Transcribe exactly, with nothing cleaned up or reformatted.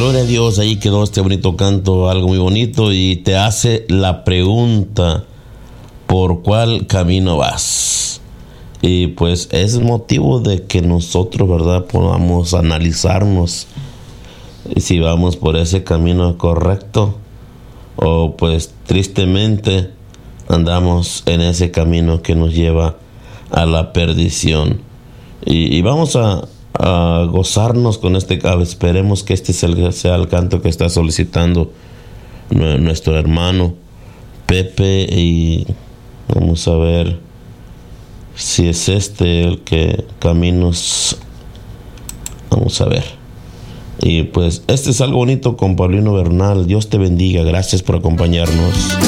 Gloria a Dios, ahí quedó este bonito canto, algo muy bonito, y te hace la pregunta, ¿por cuál camino vas? Y pues es motivo de que nosotros, ¿verdad?, podamos analizarnos si vamos por ese camino correcto o pues tristemente andamos en ese camino que nos lleva a la perdición. Y, y vamos a, a gozarnos con este canto. Esperemos que este sea el, sea el canto que está solicitando nuestro hermano Pepe, y vamos a ver si es este el que caminos. Vamos a ver. Y pues este es algo bonito con Paulino Bernal. Dios te bendiga. Gracias por acompañarnos.